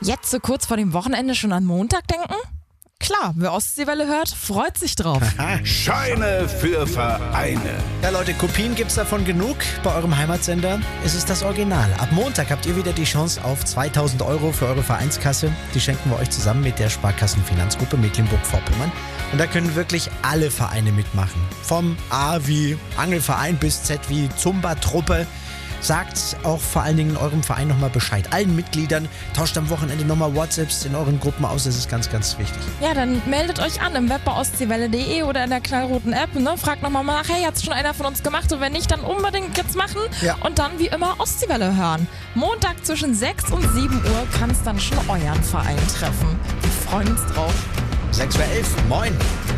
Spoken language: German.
Jetzt so kurz vor dem Wochenende schon an Montag denken? Klar, wer Ostseewelle hört, freut sich drauf. Scheine für Vereine. Ja Leute, Kopien gibt's davon genug. Bei eurem Heimatsender ist es das Original. Ab Montag habt ihr wieder die Chance auf 2.000 € für eure Vereinskasse. Die schenken wir euch zusammen mit der Sparkassenfinanzgruppe Mecklenburg-Vorpommern. Und da können wirklich alle Vereine mitmachen. Vom A wie Angelverein bis Z wie Zumba-Truppe. Sagt auch vor allen Dingen eurem Verein nochmal Bescheid. Allen Mitgliedern, tauscht am Wochenende nochmal WhatsApps in euren Gruppen aus. Das ist ganz, ganz wichtig. Ja, dann meldet euch an im Web bei ostseewelle.de oder in der knallroten App. Ne? Fragt nochmal nach, hey, hat's schon einer von uns gemacht? Und wenn nicht, dann unbedingt jetzt machen. Ja. Und dann wie immer Ostseewelle hören. Montag zwischen 6 und 7 Uhr kann es dann schon euren Verein treffen. Wir freuen uns drauf. 6:11 Uhr, moin.